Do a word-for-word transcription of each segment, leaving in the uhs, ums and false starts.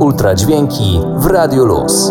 Ultradźwięki w Radiu Luz.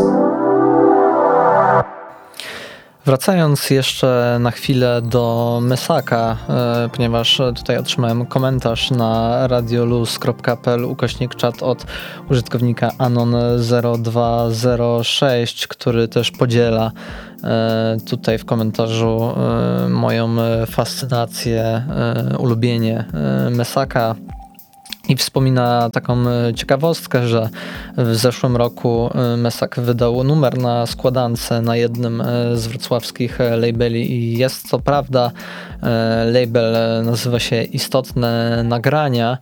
Wracając jeszcze na chwilę do Mesaka, e, ponieważ tutaj otrzymałem komentarz na radioluz kropka p l ukośnik czat od użytkownika anon zero dwa zero sześć, który też podziela e, tutaj w komentarzu e, moją fascynację, e, ulubienie e, Mesaka. I wspomina taką ciekawostkę, że w zeszłym roku Mesak wydał numer na składance na jednym z wrocławskich labeli i jest to prawda. Label nazywa się Istotne Nagrania.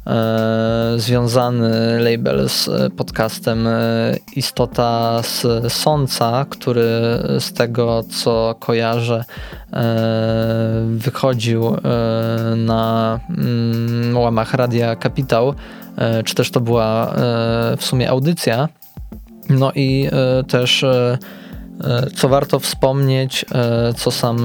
Związany label z podcastem Istota z Sąca, który z tego co kojarzę wychodził na łamach Radia Kapitał, czy też to była w sumie audycja. No i też co warto wspomnieć, co, sam,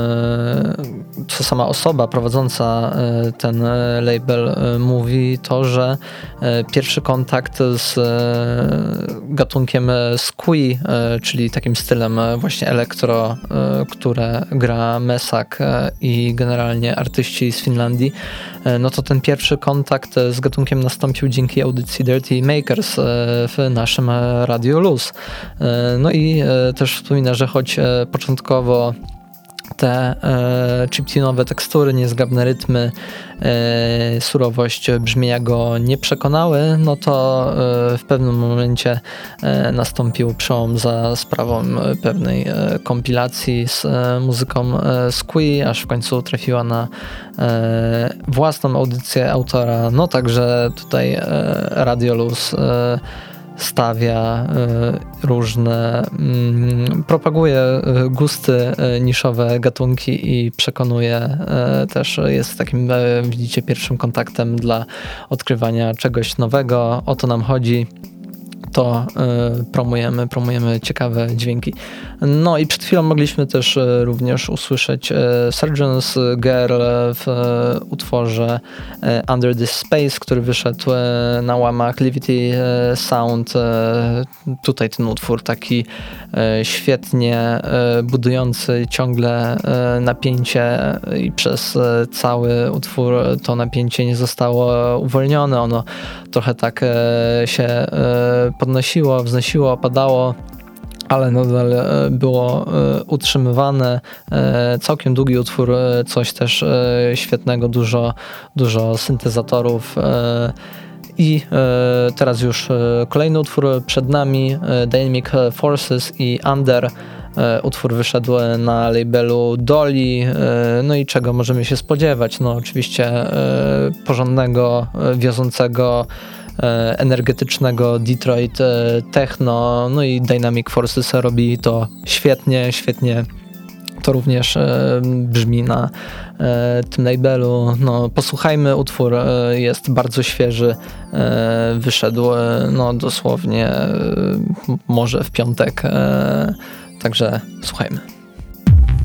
co sama osoba prowadząca ten label mówi, to, że pierwszy kontakt z gatunkiem squee, czyli takim stylem właśnie elektro, które gra Mesak i generalnie artyści z Finlandii, no to ten pierwszy kontakt z gatunkiem nastąpił dzięki audycji Dirty Makers w naszym Radiu Luz. No i też wspomina, że choć początkowo te e, chiptune'owe tekstury, niezgrabne rytmy, e, surowość brzmienia go nie przekonały, no to e, w pewnym momencie e, nastąpił przełom za sprawą pewnej e, kompilacji z e, muzyką e, squee, aż w końcu trafiła na e, własną audycję autora. No także tutaj e, Radio Luz e, stawia y, różne, y, propaguje gusty y, niszowe gatunki i przekonuje y, też, jest takim, y, widzicie, pierwszym kontaktem dla odkrywania czegoś nowego. O to nam chodzi. To y, promujemy, promujemy ciekawe dźwięki. No i przed chwilą mogliśmy też y, również usłyszeć y, Surgeon's Girl w y, utworze y, Under This Space, który wyszedł y, na łamach Livity y, Sound. Y, tutaj ten utwór taki y, świetnie y, budujący ciągle y, napięcie i przez y, cały utwór to napięcie nie zostało uwolnione. Ono trochę tak y, się y, podnosiło, wznosiło, opadało, ale nadal było utrzymywane. Całkiem długi utwór, coś też świetnego, dużo, dużo syntezatorów. I teraz już kolejny utwór przed nami, Dynamic Forces i Under. Utwór wyszedł na labelu Dolly. No i czego możemy się spodziewać? No oczywiście porządnego, wiozącego, energetycznego Detroit techno, no i Dynamic Forces robi to świetnie, świetnie to również brzmi na tym labelu. No, posłuchajmy, utwór jest bardzo świeży, wyszedł no dosłownie może w piątek, także słuchajmy.